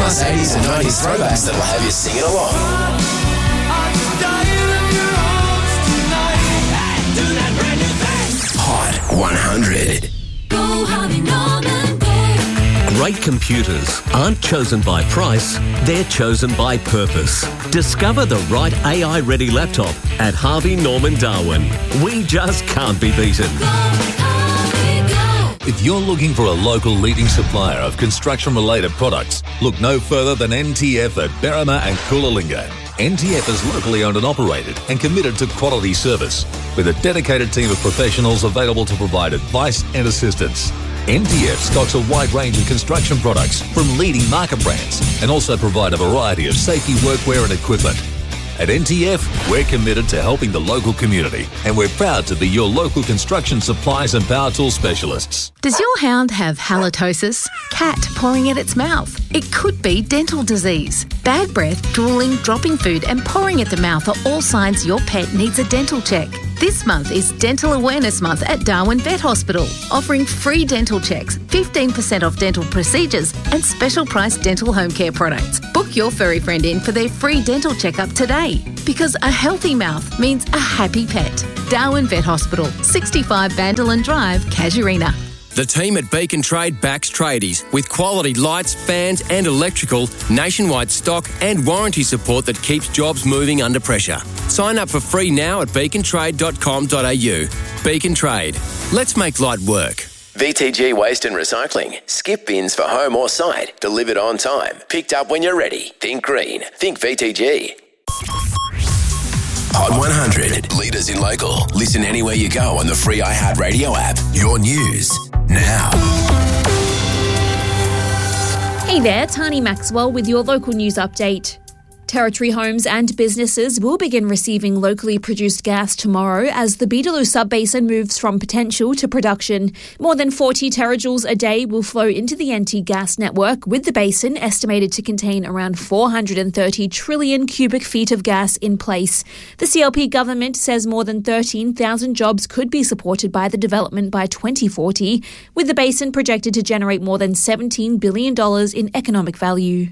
plus 80s and 90s throwbacks that'll have you singing along. Hot 100. Go Harvey Norman, go. Great computers aren't chosen by price, they're chosen by purpose. Discover the right AI-ready laptop at Harvey Norman Darwin. We just can't be beaten. Go Harvey, go. If you're looking for a local leading supplier of construction-related products, look no further than NTF at Berrima and Coolalingga. NTF is locally owned and operated and committed to quality service, with a dedicated team of professionals available to provide advice and assistance. NTF stocks a wide range of construction products from leading market brands and also provide a variety of safety workwear and equipment. At NTF, we're committed to helping the local community, and we're proud to be your local construction supplies and power tool specialists. Does your hound have halitosis? Cat pouring at its mouth? It could be dental disease. Bad breath, drooling, dropping food and pouring at the mouth are all signs your pet needs a dental check. This month is Dental Awareness Month at Darwin Vet Hospital, offering free dental checks, 15% off dental procedures and special price dental home care products. Book your furry friend in for their free dental checkup today, because a healthy mouth means a happy pet. Darwin Vet Hospital, 65 Vanderland Drive, Casuarina. The team at Beacon Trade backs tradies with quality lights, fans and electrical, nationwide stock and warranty support that keeps jobs moving under pressure. Sign up for free now at beacontrade.com.au. Beacon Trade. Let's make light work. VTG Waste and Recycling. Skip bins for home or site. Delivered on time. Picked up when you're ready. Think green. Think VTG. Hot 100. Leaders in local. Listen anywhere you go on the free iHeartRadio app. Your news now. Hey there, Tani Maxwell with your local news update. Territory homes and businesses will begin receiving locally produced gas tomorrow as the Beetaloo Subbasin moves from potential to production. More than 40 terajoules a day will flow into the NT gas network, with the basin estimated to contain around 430 trillion cubic feet of gas in place. The CLP government says more than 13,000 jobs could be supported by the development by 2040, with the basin projected to generate more than $17 billion in economic value.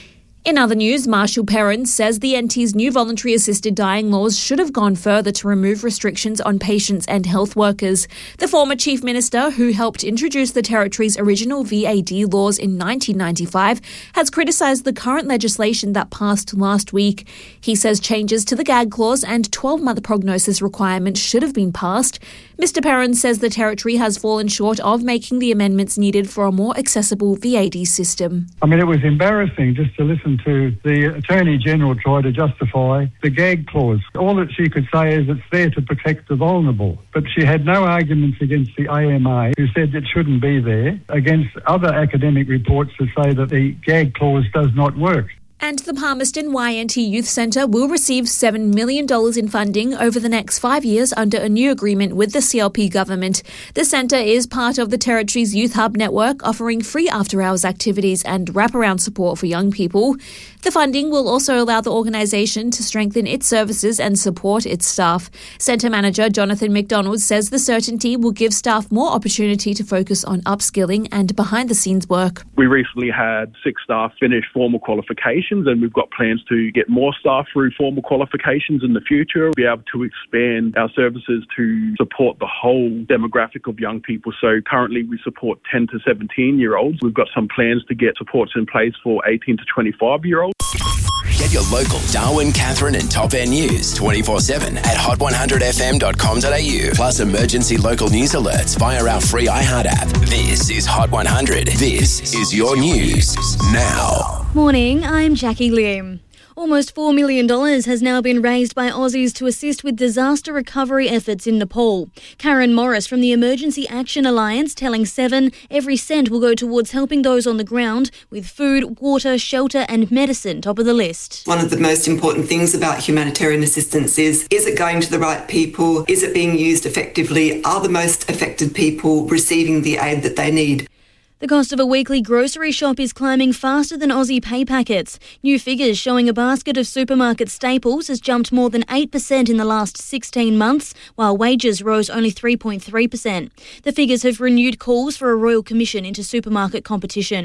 In other news, Marshall Perrin says the NT's new voluntary assisted dying laws should have gone further to remove restrictions on patients and health workers. The former Chief Minister, who helped introduce the Territory's original VAD laws in 1995, has criticised the current legislation that passed last week. He says changes to the gag clause and 12-month prognosis requirements should have been passed. Mr Perrin says the Territory has fallen short of making the amendments needed for a more accessible VAD system. I mean, it was embarrassing just to listen to the Attorney-General try to justify the gag clause. All that she could say is it's there to protect the vulnerable. But she had no arguments against the AMA, who said it shouldn't be there, against other academic reports to say that the gag clause does not work. And the Palmerston YNT Youth Centre will receive $7 million in funding over the next 5 years under a new agreement with the CLP government. The centre is part of the Territory's Youth Hub network, offering free after-hours activities and wraparound support for young people. The funding will also allow the organisation to strengthen its services and support its staff. Centre Manager Jonathan McDonald says the certainty will give staff more opportunity to focus on upskilling and behind-the-scenes work. We recently had 6 staff finish formal qualifications, and we've got plans to get more staff through formal qualifications in the future, be able to expand our services to support the whole demographic of young people. So currently we support 10 to 17-year-olds. We've got some plans to get supports in place for 18 to 25-year-olds. Get your local Darwin, Katherine and Top End news 24/7 at hot100fm.com.au. Plus emergency local news alerts via our free iHeart app. This is Hot 100. This is your news now. Morning, I'm Jackie Lim. Almost $4 million has now been raised by Aussies to assist with disaster recovery efforts in Nepal. Karen Morris from the Emergency Action Alliance telling Seven every cent will go towards helping those on the ground with food, water, shelter and medicine top of the list. One of the most important things about humanitarian assistance is it going to the right people? Is it being used effectively? Are the most affected people receiving the aid that they need? The cost of a weekly grocery shop is climbing faster than Aussie pay packets. New figures showing a basket of supermarket staples has jumped more than 8% in the last 16 months, while wages rose only 3.3%. The figures have renewed calls for a royal commission into supermarket competition.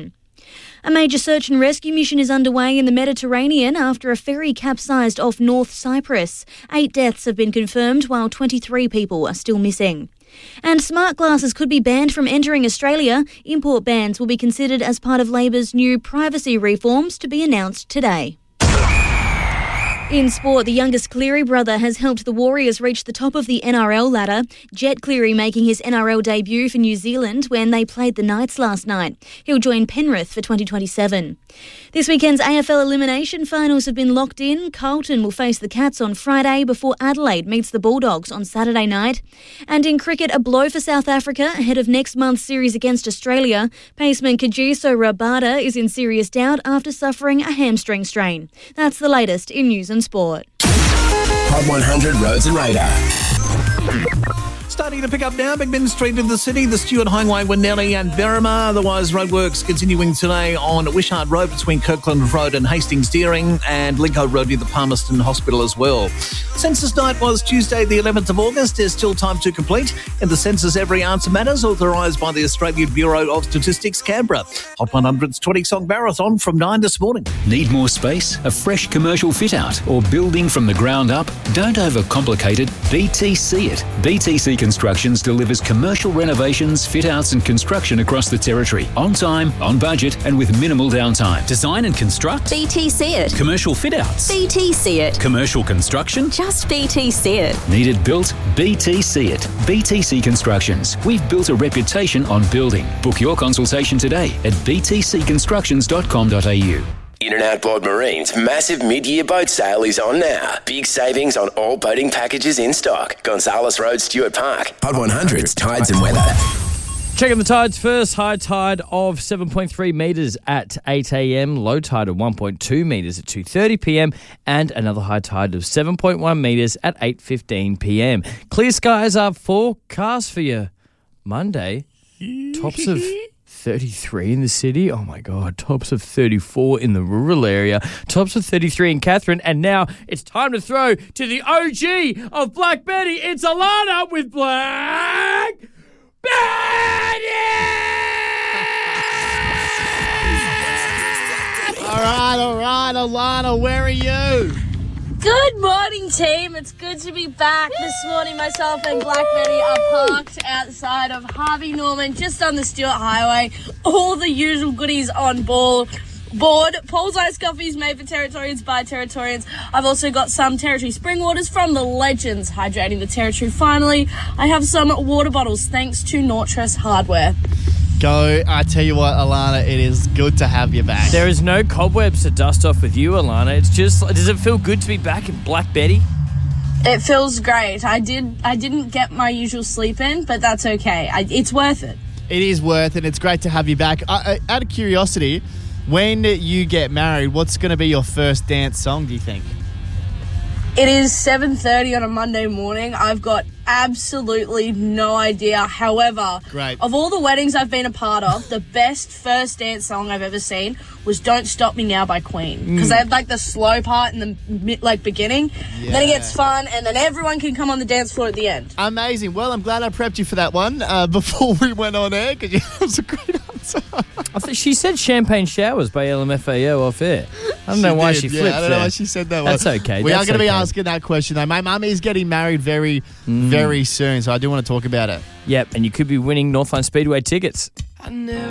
A major search and rescue mission is underway in the Mediterranean after a ferry capsized off North Cyprus. 8 deaths have been confirmed, while 23 people are still missing. And smart glasses could be banned from entering Australia. Import bans will be considered as part of Labor's new privacy reforms to be announced today. In sport, the youngest Cleary brother has helped the Warriors reach the top of the NRL ladder. Jet Cleary making his NRL debut for New Zealand when they played the Knights last night. He'll join Penrith for 2027. This weekend's AFL elimination finals have been locked in. Carlton will face the Cats on Friday before Adelaide meets the Bulldogs on Saturday night. And in cricket, a blow for South Africa ahead of next month's series against Australia. Paceman Kagiso Rabada is in serious doubt after suffering a hamstring strain. That's the latest in news and sport. Hot 100 Roads and Radar. Starting to pick up now, Big Ben Street in the city, the Stuart Highway, Winnelly and Berrima. Otherwise, roadworks continuing today on Wishart Road between Kirkland Road and Hastings Deering, and Lincoln Road near the Palmerston Hospital as well. Census night was Tuesday the 11th of August. There's still time to complete. In the census, every answer matters, authorised by the Australian Bureau of Statistics, Canberra. Hot 100's 20-song marathon from 9 this morning. Need more space? A fresh commercial fit-out? Or building from the ground up? Don't overcomplicate it. BTC it. BTC Constructions delivers commercial renovations, fit-outs and construction across the territory. On time, on budget and with minimal downtime. Design and construct? BTC it. Commercial fit-outs? BTC it. Commercial construction? Just BTC it. Need it built? BTC it. BTC Constructions. We've built a reputation on building. Book your consultation today at btcconstructions.com.au. In and Outboard Marine's massive mid-year boat sale is on now. Big savings on all boating packages in stock. Gonzales Road, Stuart Park. Hot 100's Tides and Weather. Checking the tides first. High tide of 7.3 metres at 8 a.m. Low tide of 1.2 metres at 2:30 p.m. And another high tide of 7.1 metres at 8:15 p.m. Clear skies are forecast for you Monday. Tops of 33 in the city. Oh, my God. Tops of 34 in the rural area. Tops of 33 in Katherine. And now it's time to throw to the OG of Black Betty. It's Alana with Black Betty! All right, Alana, where are you? Good morning, team. It's good to be back this morning. Myself and Black Betty are parked outside of Harvey Norman, just on the Stuart Highway. All the usual goodies on board. Paul's Ice Coffees made for Territorians by Territorians. I've also got some Territory spring waters from the Legends, hydrating the Territory. Finally, I have some water bottles thanks to Nortress Hardware. Go. I tell you what, Alana, it is good to have you back. There is no cobwebs to dust off with you, Alana. It's just, does it feel good to be back in Black Betty? It feels great. I didn't get my usual sleep in, but that's okay. It's worth it. It is worth it. It's great to have you back. Out of curiosity, when you get married, what's going to be your first dance song, do you think? It is 7:30 on a Monday morning. I've got absolutely no idea. However, great. Of all the weddings I've been a part of, the best first dance song I've ever seen was Don't Stop Me Now by Queen. Because they have like the slow part in the beginning. Yeah. Then it gets fun and then everyone can come on the dance floor at the end. Amazing. Well, I'm glad I prepped you for that one before we went on air because it was a great answer. I think she said Champagne Showers by LMFAO off air. I don't know why she flipped I don't know why she said that one. That's okay. We are going to be asking that question though. My mum is getting married very soon, so I do want to talk about it. Yep, and you could be winning Northline Speedway tickets.